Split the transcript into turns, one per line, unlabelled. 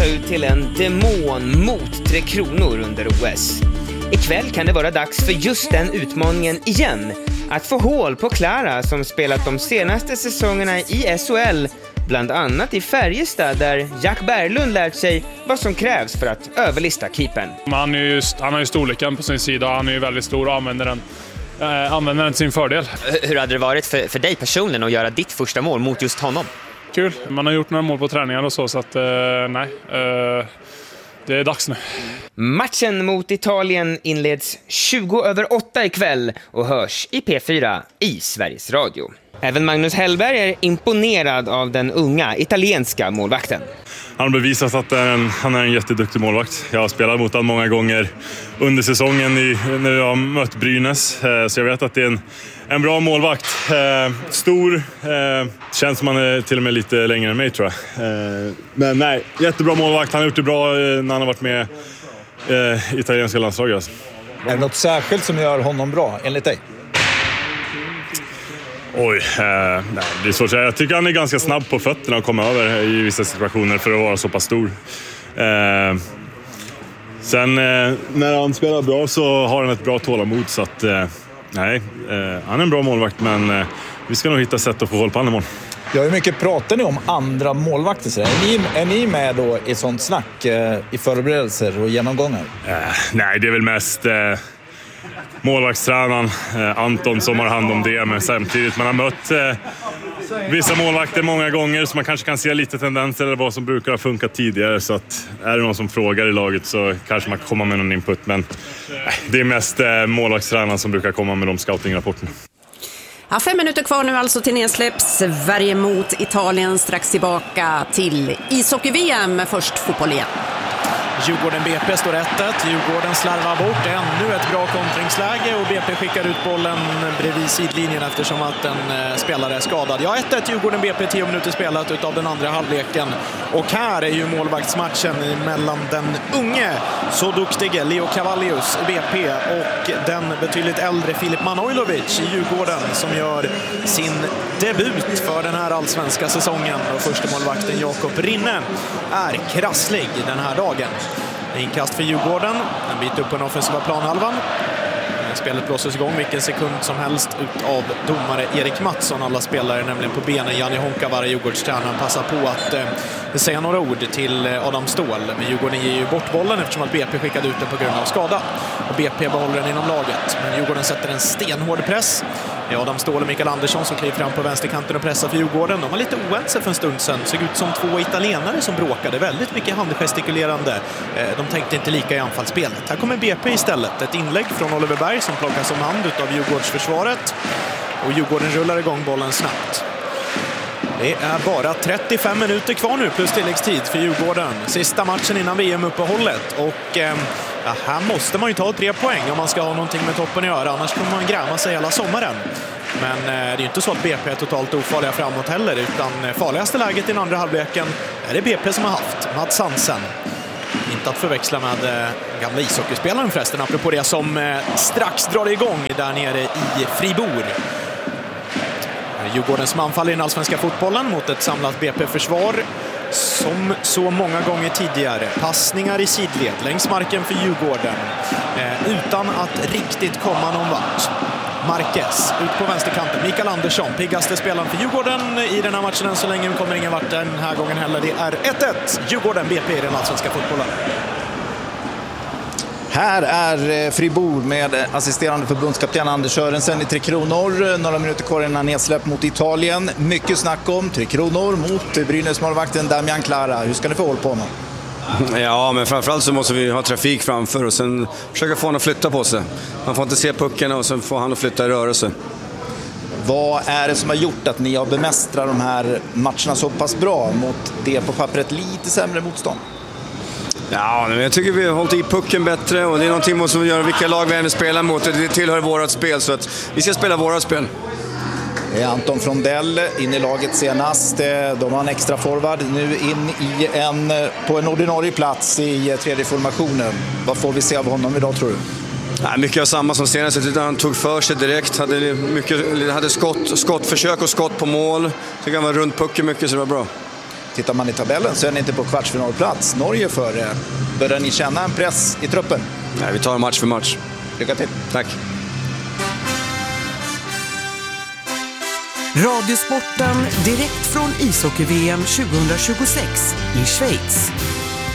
ut till en demon mot 3 Kronor under OS. Ikväll kan det vara dags för just den utmaningen igen. Att få hål på Klara som spelat de senaste säsongerna i SHL, bland annat i Färjestad där Jack Berglund lärt sig vad som krävs för att överlista keepern.
Han har ju storleken på sin sida, han är ju väldigt stor och använder den till sin fördel.
Hur hade det varit för dig personligen att göra ditt första mål mot just honom?
Kul, man har gjort några mål på träningar och så att det är dags nu.
Matchen mot Italien inleds 20:08 ikväll och hörs i P4 i Sveriges Radio. Även Magnus Hellberg är imponerad av den unga italienska målvakten.
Han har bevisat att han är en jätteduktig målvakt. Jag har spelat mot honom många gånger under säsongen när jag har mött Brynäs. Så jag vet att det är en bra målvakt. Stor, känns som han är till och med lite längre än mig tror jag. Men nej, jättebra målvakt. Han har gjort det bra när han har varit med i italienska landslaget.
Är det något särskilt som gör honom bra enligt dig?
Oj, nej, det är svårt. Jag tycker han är ganska snabb på fötterna och kommer över i vissa situationer för att vara så pass stor. Sen när han spelar bra så har han ett bra tålamod så att nej, han är en bra målvakt men vi ska nog hitta sätt att få håll på honom imorgon.
Ja, hur mycket pratar ni om andra målvakter? Så är ni med då i sånt snack i förberedelser och genomgångar?
Nej, det är väl mest målvaktstränaren Anton som har hand om det, men samtidigt man har mött vissa målvakter många gånger så man kanske kan se lite tendenser eller vad som brukar ha funkat tidigare, så att är det någon som frågar i laget så kanske man kan komma med någon input, men det är mest målvaktstränaren som brukar komma med de scoutingrapporterna.
Ja, 5 minuter kvar nu alltså till nedsläpp. Sverige mot Italien, strax tillbaka till ishockey-VM, först fotboll igen.
Djurgården BP står 1-1. Djurgården slarvar bort ännu ett bra kontringsläge och BP skickar ut bollen bredvid sidlinjen eftersom att en spelare är skadad. Ja, 1-1 Djurgården BP, 10 minuter spelat utav den andra halvleken. Och här är ju målvaktsmatchen mellan den unge så duktige Leo Cavallius i BP och den betydligt äldre Filip Manojlovic i Djurgården som gör sin debut för den här allsvenska säsongen. Och första målvakten Jakob Rinne är krasslig den här dagen. Inkast för Djurgården, en bit upp på den offensiva planhalvan. Spelet blåses igång vilken sekund som helst ut av domare Erik Mattsson. Alla spelare nämligen på benen. Janne Honkavara, Djurgårdstränaren, passar på att säga några ord till Adam Ståhl. Men Djurgården ger ju bort bollen eftersom att BP skickade ut den på grund av skada. Och BP behåller den inom laget. Men Djurgården sätter en stenhård press. Det är Adam Ståhl och Mikael Andersson som kliver fram på vänsterkanten och pressar för Djurgården. De var lite oense för en stund sedan. Såg ut som 2 italienare som bråkade. Väldigt mycket handgestikulerande. De tänkte inte lika i anfallsspelet. Här kommer BP istället. Ett inlägg från Oliver Berg som plockas om hand av Djurgårdsförsvaret. Och Djurgården rullar igång bollen snabbt. Det är bara 35 minuter kvar nu plus tilläggstid för Djurgården. Sista matchen innan VM-uppehållet. Och här måste man ju ta 3 poäng om man ska ha någonting med toppen att göra. Annars kommer man gräma sig hela sommaren. Men det är ju inte så att BP är totalt ofarliga framåt heller. Utan farligaste läget i den andra halvleken är det BP som har haft. Mats Hansen. Inte att förväxla med gamla ishockeyspelaren förresten. Apropå det som strax drar igång där nere i Fribourg. Djurgårdens manfall i den allsvenska fotbollen mot ett samlat BP-försvar som så många gånger tidigare. Passningar i sidled längs marken för Djurgården utan att riktigt komma någon vart. Marquez ut på vänsterkanten. Mikael Andersson, piggaste spelaren för Djurgården i den här matchen än så länge. Kommer ingen vart den här gången heller. Det är 1-1 Djurgården BP i den allsvenska fotbollen.
Här är Fribourg med assisterande förbundskapten Anders Sörensen i 3 Kronor. Några minuter kvar innan nedsläpp mot Italien. Mycket snack om 3 Kronor mot Brynäs-målvakten Damian Klara. Hur ska ni få håll på honom?
Ja, men framförallt så måste vi ha trafik framför och sen försöka få honom att flytta på sig. Man får inte se puckarna och sen får han att flytta i rörelse.
Vad är det som har gjort att ni har bemästrat de här matcherna så pass bra mot det på pappret lite sämre motstånd?
Ja, men jag tycker vi har hållit i pucken bättre och det är någonting som vi gör vilka lag vi än spelar mot. Det tillhör vårat spel så att vi ska spela vårat spel.
Det är Anton Frondell in i laget senast. De har en extra forward nu in i på en ordinarie plats i tredje formationen. Vad får vi se av honom idag tror du?
Ja, mycket av samma som senast. Han tog för sig direkt. Hade skottförsök och skott på mål. Tycker han var runt pucken mycket så det var bra.
Tittar man i tabellen så är ni inte på kvartsfinalplats. Norge före. Börjar ni känna en press i truppen?
Nej, vi tar match för match.
Lycka till.
Tack.
Radiosporten direkt från ishockey-VM 2026 i Schweiz.